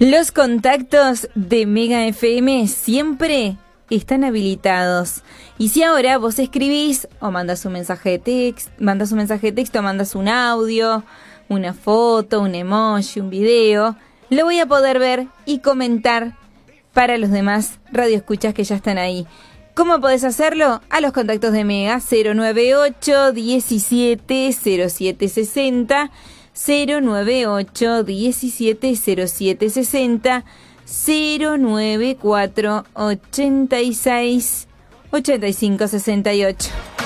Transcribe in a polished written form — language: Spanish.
Los contactos de Mega FM siempre están habilitados. Y si ahora vos escribís o mandas un mensaje de texto, mandas un audio, una foto, un emoji, un video, lo voy a poder ver y comentar para los demás radioescuchas que ya están ahí. ¿Cómo podés hacerlo? A los contactos de Mega 098 17 07 60, 098 17 07 60, 094 86 85 68.